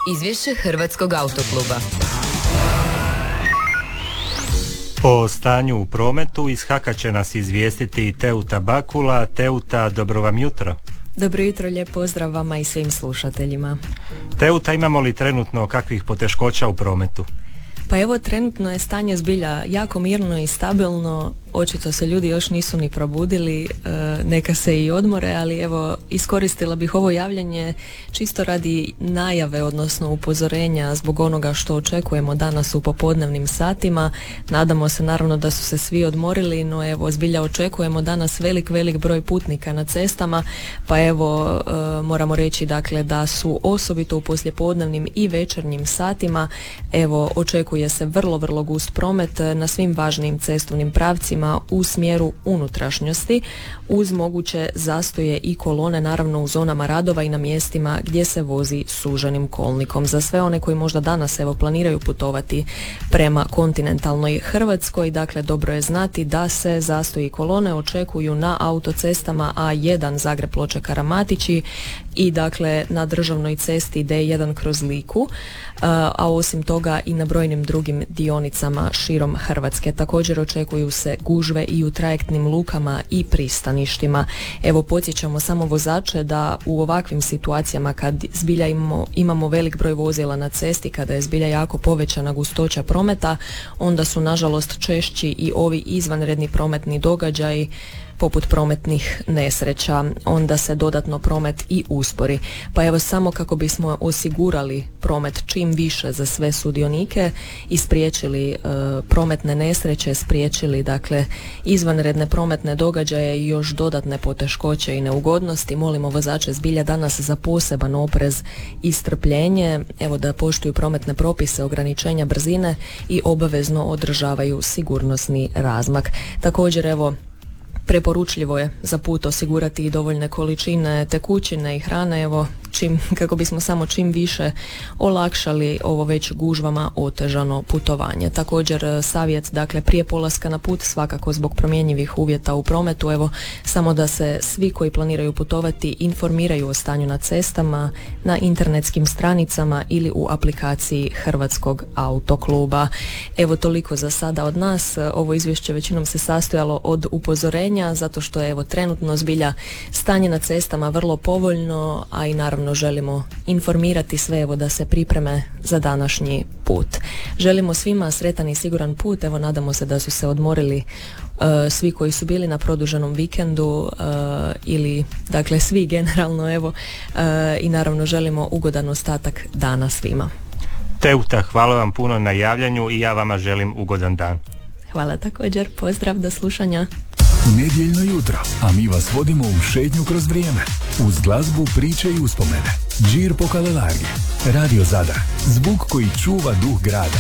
Izvješće Hrvatskog autokluba. O stanju u prometu iz Haka će nas izvijestiti Teuta Bakula. Teuta, dobro vam jutro. Dobro jutro, lijep pozdrav vama i svim slušateljima. Teuta, imamo li trenutno kakvih poteškoća u prometu? Pa evo, trenutno je stanje zbilja jako mirno i stabilno. Očito se ljudi još nisu ni probudili, neka se i odmore, ali evo, iskoristila bih ovo javljanje čisto radi najave, odnosno upozorenja zbog onoga što očekujemo danas u popodnevnim satima. Nadamo se naravno da su se svi odmorili, no evo, zbilja očekujemo danas velik broj putnika na cestama, pa evo, moramo reći dakle da su osobito u poslijepodnevnim i večernjim satima, evo, očekuje se vrlo gust promet na svim važnim cestovnim pravcima u smjeru unutrašnjosti, uz moguće zastoje i kolone naravno u zonama radova i na mjestima gdje se vozi suženim kolnikom. Za sve one koji možda danas evo planiraju putovati prema kontinentalnoj Hrvatskoj, dakle dobro je znati da se zastoji kolone očekuju na autocestama A1 Zagreb-Ploče-Karamatići i dakle na državnoj cesti D1 kroz Liku, a osim toga i na brojnim drugim dionicama širom Hrvatske. Također očekuju se gužve i u trajektnim lukama i pristaništima. Evo, podsjećamo samo vozače da u ovakvim situacijama kad zbilja imamo velik broj vozila na cesti, kada je zbilja jako povećana gustoća prometa, onda su nažalost češći i ovi izvanredni prometni događaji poput prometnih nesreća, onda se dodatno promet i uspori. Pa evo, samo kako bismo osigurali promet čim više za sve sudionike i spriječili prometne nesreće, spriječili dakle izvanredne prometne događaje i još dodatne poteškoće i neugodnosti, molimo vozače zbilja danas za poseban oprez i strpljenje, evo da poštuju prometne propise ograničenja brzine i obavezno održavaju sigurnosni razmak. Također evo, preporučljivo je za put osigurati i dovoljne količine tekućine i hrane, evo, kako bismo samo čim više olakšali ovo već gužvama otežano putovanje. Također savjet, dakle, prije polaska na put, svakako zbog promjenjivih uvjeta u prometu, evo, samo da se svi koji planiraju putovati informiraju o stanju na cestama, na internetskim stranicama ili u aplikaciji Hrvatskog autokluba. Evo, toliko za sada od nas. Ovo izvješće većinom se sastojalo od upozorenja, zato što je evo trenutno zbilja stanje na cestama vrlo povoljno, a i naravno želimo informirati sve evo da se pripreme za današnji put. Želimo svima sretan i siguran put, evo nadamo se da su se odmorili svi koji su bili na produženom vikendu ili dakle svi generalno evo i naravno želimo ugodan ostatak dana svima. Teuta, hvala vam puno na javljanju i ja vama želim ugodan dan. Hvala također, pozdrav, do slušanja. Nedjeljno jutro, a mi vas vodimo u šetnju kroz vrijeme. Uz glazbu, priče i uspomene. Džir po Kalelargi. Radio Zadar. Zvuk koji čuva duh grada.